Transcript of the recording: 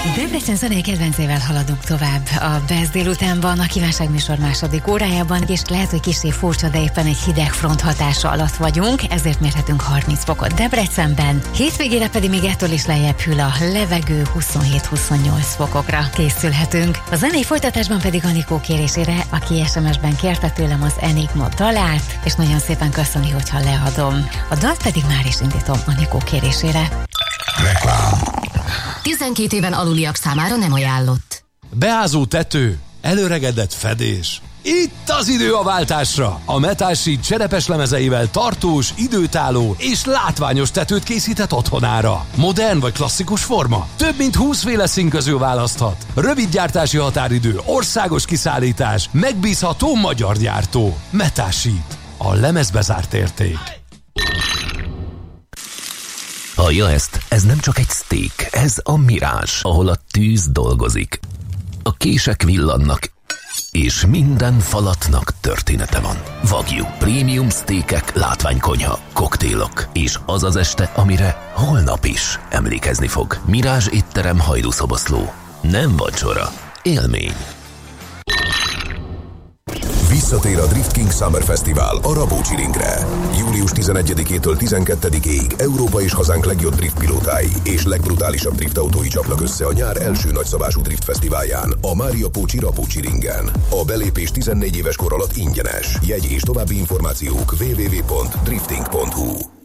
Debrecen zenei kedvencével haladunk tovább a Best délutánban, a kívánságműsor második órájában, és lehet, hogy kissé furcsa, de éppen egy hideg front hatása alatt vagyunk, ezért mérhetünk 30 fokot Debrecenben. Hétvégére pedig még ettől is lejjebb hűl a levegő, 27-28 fokokra készülhetünk. A zenei folytatásban pedig Anikó kérésére, aki SMS-ben kérte tőlem az Enigma dalát, és nagyon szépen köszöni, hogyha leadom. A dalt pedig már is indítom Anikó kérésére. Reklám. 12 éven aluliak számára nem ajánlott. Beázó tető, előregedett fedés. Itt az idő a váltásra! A Metal Sheet cserepes lemezeivel tartós, időtálló és látványos tetőt készített otthonára. Modern vagy klasszikus forma? Több mint 20 féle szín közül választhat. Rövid gyártási határidő, országos kiszállítás, megbízható magyar gyártó. Metal Sheet. A lemezbe zárt érték. Hallja ezt? Ez nem csak egy steak, ez a Mirage, ahol a tűz dolgozik. A kések villannak, és minden falatnak története van. Wagyu, prémium steakek, látványkonyha, koktélok, és az az este, amire holnap is emlékezni fog. Mirage étterem, Hajdúszoboszló. Nem vacsora, élmény. Visszatér a Drift King Summer Fesztivál a Rabócsi ringre. Július 11-től 12-ig Európa és hazánk legjobb driftpilótái és legbrutálisabb driftautói csapnak össze a nyár első nagyszabású drift fesztiválján, a Mária Pócsi Rabócsi ringen. A belépés 14 éves kor alatt ingyenes. Jegy és további információk www.drifting.hu.